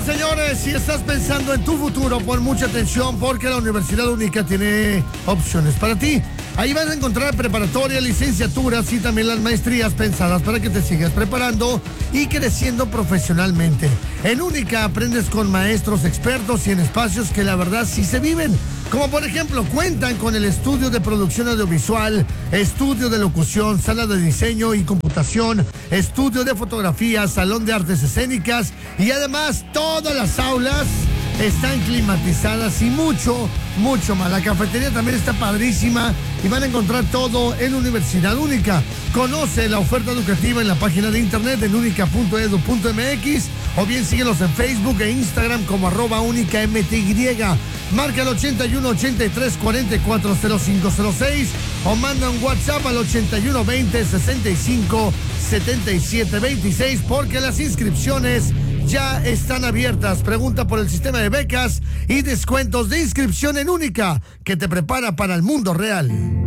señores, si estás pensando en tu futuro, pon mucha atención porque la Universidad Única tiene opciones para ti. Ahí vas a encontrar preparatoria, licenciaturas y también las maestrías pensadas para que te sigas preparando y creciendo profesionalmente. En Única aprendes con maestros expertos y en espacios que la verdad sí se viven. Como por ejemplo, cuentan con el estudio de producción audiovisual, estudio de locución, sala de diseño y computación, estudio de fotografía, salón de artes escénicas y además todas las aulas están climatizadas y mucho más. La cafetería también está padrísima y van a encontrar todo en Universidad Única. Conoce la oferta educativa en la página de internet en unica.edu.mx o bien síguelos en Facebook e Instagram como @únicamty. Marca el 81 83 44 0506 o manda un WhatsApp al 81 20 65 77 26 porque las inscripciones ya están abiertas. Pregunta por el sistema de becas y descuentos de inscripción en Única que te prepara para el mundo real.